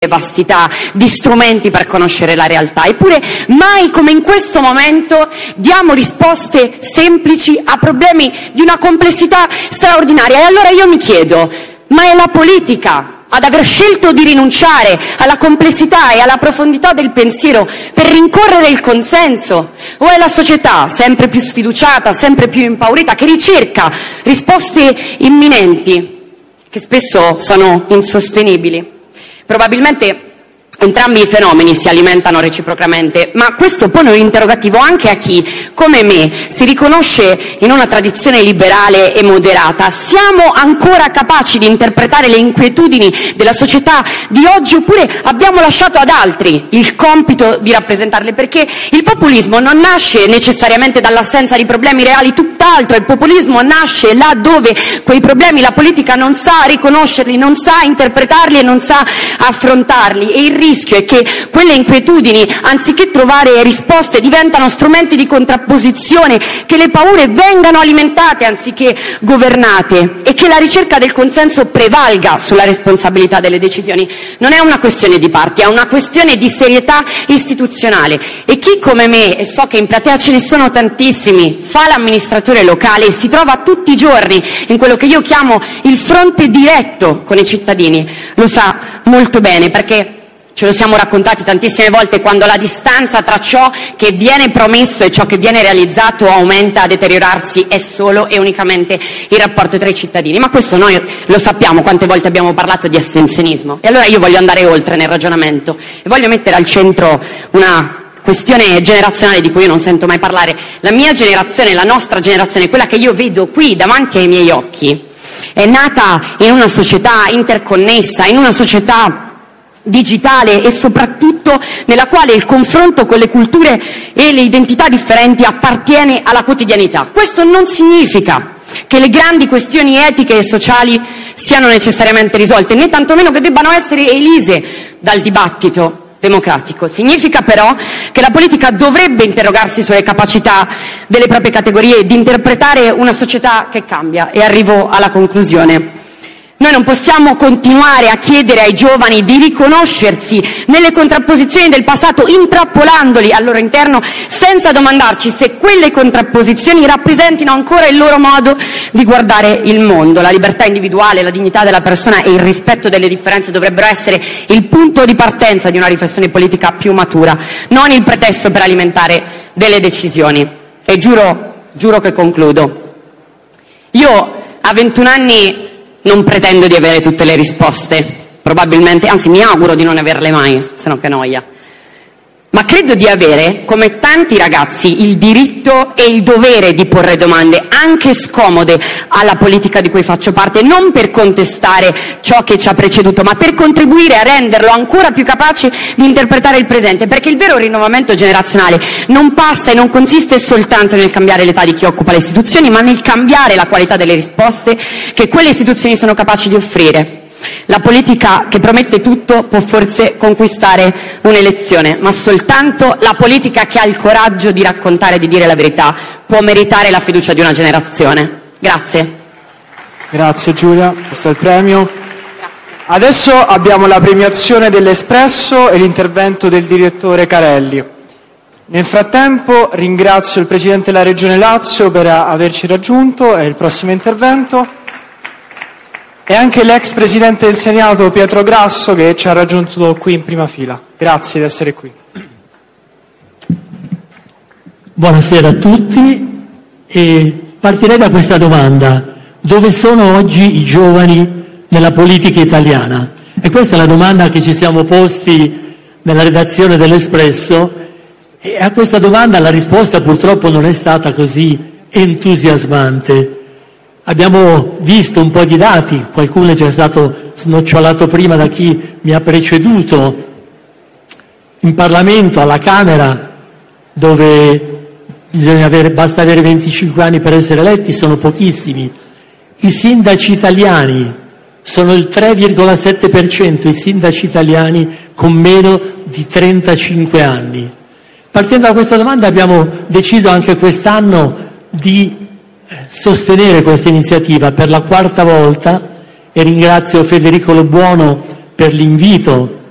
vastità di strumenti per conoscere la realtà. Eppure mai come in questo momento diamo risposte semplici a problemi di una complessità straordinaria. E allora io mi chiedo, ma è la politica ad aver scelto di rinunciare alla complessità e alla profondità del pensiero per rincorrere il consenso? O è la società, sempre più sfiduciata, sempre più impaurita, che ricerca risposte imminenti, che spesso sono insostenibili? Probabilmente entrambi i fenomeni si alimentano reciprocamente, ma questo pone un interrogativo anche a chi, come me, si riconosce in una tradizione liberale e moderata. Siamo ancora capaci di interpretare le inquietudini della società di oggi, oppure abbiamo lasciato ad altri il compito di rappresentarle? Perché il populismo non nasce necessariamente dall'assenza di problemi reali, tutt'altro. Il populismo nasce là dove quei problemi la politica non sa riconoscerli, non sa interpretarli e non sa affrontarli. E il rischio è che quelle inquietudini, anziché trovare risposte, diventano strumenti di contrapposizione, che le paure vengano alimentate anziché governate e che la ricerca del consenso prevalga sulla responsabilità delle decisioni. Non è una questione di parti, è una questione di serietà istituzionale. E chi come me, e so che in platea ce ne sono tantissimi, fa l'amministratore locale e si trova tutti i giorni in quello che io chiamo il fronte diretto con i cittadini, lo sa molto bene, perché ce lo siamo raccontati tantissime volte: quando la distanza tra ciò che viene promesso e ciò che viene realizzato aumenta a deteriorarsi, è solo e unicamente il rapporto tra i cittadini. Ma questo noi lo sappiamo, quante volte abbiamo parlato di astensionismo. E allora io voglio andare oltre nel ragionamento e voglio mettere al centro una questione generazionale di cui io non sento mai parlare. La mia generazione, la nostra generazione, quella che io vedo qui davanti ai miei occhi, è nata in una società interconnessa, in una società digitale e soprattutto nella quale il confronto con le culture e le identità differenti appartiene alla quotidianità. Questo non significa che le grandi questioni etiche e sociali siano necessariamente risolte, né tantomeno che debbano essere elise dal dibattito democratico. Significa però che la politica dovrebbe interrogarsi sulle capacità delle proprie categorie di interpretare una società che cambia. E arrivo alla conclusione. Noi non possiamo continuare a chiedere ai giovani di riconoscersi nelle contrapposizioni del passato, intrappolandoli al loro interno, senza domandarci se quelle contrapposizioni rappresentino ancora il loro modo di guardare il mondo. La libertà individuale, la dignità della persona e il rispetto delle differenze dovrebbero essere il punto di partenza di una riflessione politica più matura, non il pretesto per alimentare delle decisioni. E giuro che concludo. Io a 21 anni non pretendo di avere tutte le risposte, probabilmente, anzi mi auguro di non averle mai, se no che noia. Ma credo di avere, come tanti ragazzi, il diritto e il dovere di porre domande, anche scomode, alla politica di cui faccio parte, non per contestare ciò che ci ha preceduto, ma per contribuire a renderlo ancora più capace di interpretare il presente, perché il vero rinnovamento generazionale non passa e non consiste soltanto nel cambiare l'età di chi occupa le istituzioni, ma nel cambiare la qualità delle risposte che quelle istituzioni sono capaci di offrire. La politica che promette tutto può forse conquistare un'elezione, ma soltanto la politica che ha il coraggio di raccontare e di dire la verità può meritare la fiducia di una generazione. Grazie. Grazie Giulia, questo è il premio. Adesso abbiamo la premiazione dell'Espresso e l'intervento del direttore Carelli. Nel frattempo ringrazio il Presidente della Regione Lazio per averci raggiunto, è il prossimo intervento. E anche l'ex Presidente del Senato Pietro Grasso, che ci ha raggiunto qui in prima fila. Grazie di essere qui. Buonasera a tutti e partirei da questa domanda: dove sono oggi i giovani nella politica italiana? E questa è la domanda che ci siamo posti nella redazione dell'Espresso, e a questa domanda la risposta purtroppo non è stata così entusiasmante. Abbiamo visto un po' di dati, qualcuno è già stato snocciolato prima da chi mi ha preceduto. In Parlamento, alla Camera, dove basta avere 25 anni per essere eletti, sono pochissimi. I sindaci italiani sono il 3,7%, i sindaci italiani con meno di 35 anni. Partendo da questa domanda abbiamo deciso anche quest'anno di sostenere questa iniziativa per la quarta volta, e ringrazio Federico Lo Buono per l'invito